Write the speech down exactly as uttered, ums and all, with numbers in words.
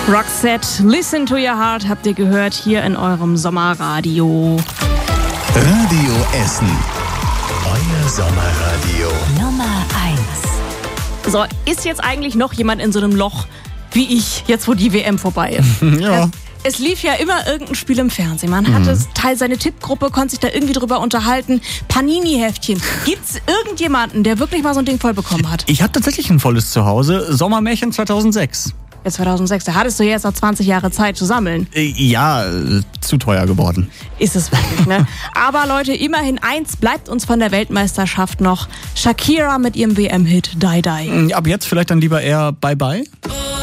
Roxette, Listen to Your Heart habt ihr gehört hier in eurem Sommerradio. Radio Essen. Euer Sommerradio. Nummer eins. So, ist jetzt eigentlich noch jemand in so einem Loch wie ich, jetzt wo die W M vorbei ist? Ja. Es lief ja immer irgendein Spiel im Fernsehen. Man hatte mhm. Teil seine Tippgruppe, konnte sich da irgendwie drüber unterhalten. Panini-Heftchen. Gibt's irgendjemanden, der wirklich mal so ein Ding voll bekommen hat? Ich hatte tatsächlich ein volles Zuhause. Sommermärchen zweitausendsechs. Ja, zweitausendsechs. Da hattest du jetzt noch zwanzig Jahre Zeit zu sammeln. Äh, ja, äh, zu teuer geworden. Ist es wirklich, ne? Aber Leute, immerhin eins bleibt uns von der Weltmeisterschaft noch. Shakira mit ihrem W M-Hit Die Die. Ab jetzt vielleicht dann lieber eher Bye Bye?